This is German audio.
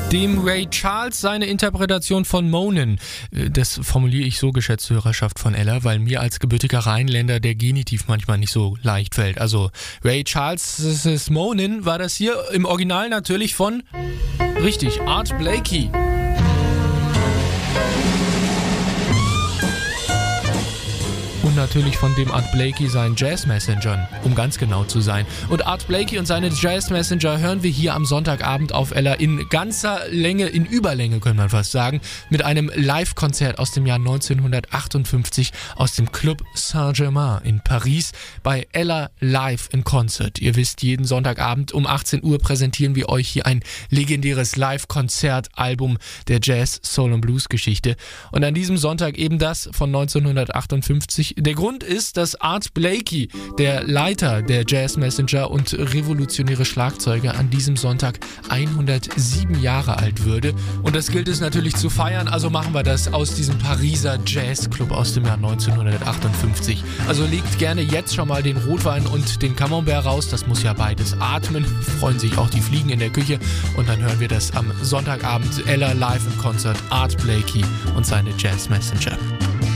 Dem Ray Charles seine Interpretation von Moanin. Das formuliere ich so, geschätzte Hörerschaft von Ella, weil mir als gebürtiger Rheinländer der Genitiv manchmal nicht so leicht fällt. Also Ray Charles' Moanin war das hier im Original natürlich von, richtig, Art Blakey. Und natürlich von dem Art Blakey seinen Jazz Messengern, um ganz genau zu sein. Und Art Blakey und seine Jazz Messenger hören wir hier am Sonntagabend auf Ella in ganzer Länge, in Überlänge können man fast sagen, mit einem Live-Konzert aus dem Jahr 1958 aus dem Club Saint-Germain in Paris bei Ella Live in Concert. Ihr wisst, jeden Sonntagabend um 18 Uhr präsentieren wir euch hier ein legendäres Live-Konzert-Album der Jazz, Soul und Blues-Geschichte. Und an diesem Sonntag eben das von 1958. Der Grund ist, dass Art Blakey, der Leiter der Jazz Messenger und revolutionäre Schlagzeuger, an diesem Sonntag 107 Jahre alt würde. Und das gilt es natürlich zu feiern, also machen wir das aus diesem Pariser Jazzclub aus dem Jahr 1958. Also legt gerne jetzt schon mal den Rotwein und den Camembert raus, das muss ja beides atmen, freuen sich auch die Fliegen in der Küche. Und dann hören wir das am Sonntagabend, Ella live im Konzert, Art Blakey und seine Jazz Messenger.